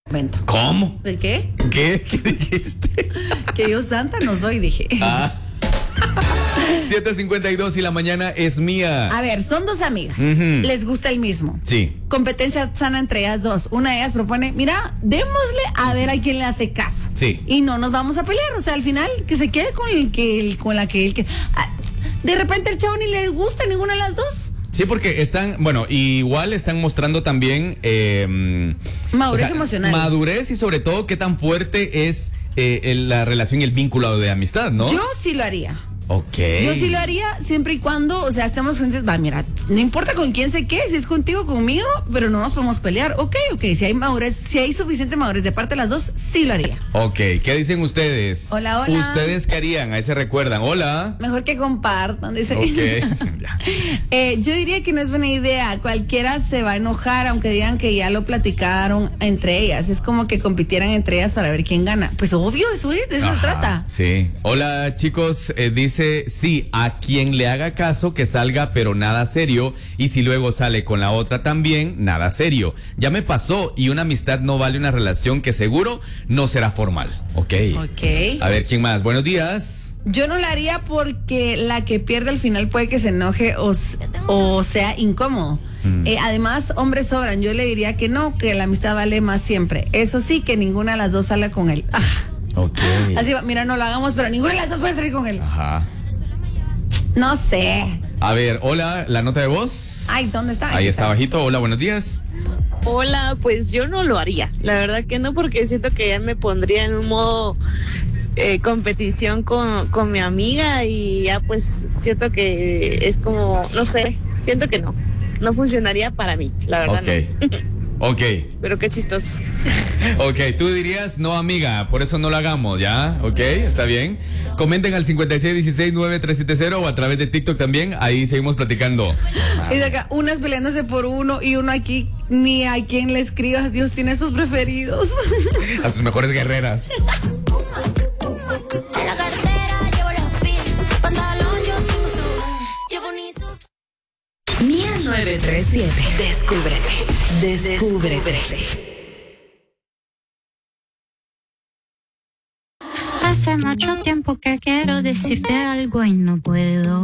Momento. ¿Cómo? ¿De qué? ¿Qué dijiste? Que yo santa no soy, dije. 7:52 y la mañana es mía. A ver, son dos amigas. Les gusta el mismo. Sí. Competencia sana entre ellas dos. Una de ellas propone, mira, démosle a ver a quién le hace caso. Sí. Y no nos vamos a pelear. O sea, al final, que se quede con de repente el chavo ni le gusta ninguna de las dos. Sí, porque igual están mostrando también madurez emocional. Madurez y sobre todo qué tan fuerte es la relación y el vínculo de amistad, ¿no? Yo sí lo haría. Ok. Yo sí lo haría siempre y cuando, o sea, estemos juntos. Va, mira, no importa con quién se quede, si es contigo, conmigo, pero no nos podemos pelear. Ok, si hay madurez, si hay suficiente madurez de parte de las dos, sí lo haría. Ok, ¿qué dicen ustedes? Hola, hola. ¿Ustedes qué harían? Ahí se recuerdan. Hola. Mejor que compartan, dice. Ok. Yo diría que no es buena idea. Cualquiera se va a enojar, aunque digan que ya lo platicaron entre ellas. Es como que compitieran entre ellas para ver quién gana. Pues obvio, de eso se trata. Sí. Hola, chicos. Dice, sí, a quien le haga caso que salga, pero nada serio. Y si luego sale con la otra también, nada serio. Ya me pasó y una amistad no vale una relación que seguro no será formal. Ok. A ver, ¿quién más? Buenos días. Yo no la haría porque la que pierde al final puede que se enoje o sea incómodo. Además, hombres sobran. Yo le diría que no, que la amistad vale más siempre. Eso sí, que ninguna de las dos salga con él. Ok. Así va, mira, no lo hagamos, pero ninguna de las dos puede salir con él. Ajá. No sé. A ver, hola, la nota de voz. Ay, ¿dónde está? Ahí está bajito. Hola, buenos días. Hola, pues yo no lo haría. La verdad que no, porque siento que ya me pondría en un modo competición con mi amiga y ya pues siento que es como, no sé, siento que no funcionaría para mí, la verdad. Ok. Ok. Pero qué chistoso. Ok, tú dirías, no amiga, por eso no lo hagamos, ¿ya? Ok, está bien. Comenten al 5616-9370 o a través de TikTok también, ahí seguimos platicando. Y de acá, unas peleándose por uno y uno aquí, ni a quien le escriba, Dios tiene sus preferidos. A sus mejores guerreras. En la cartera llevo los pins, su pantalón yo tengo su, llevo ni su. Mía 937. Descúbrete. Hace mucho tiempo que quiero decirte algo y no puedo.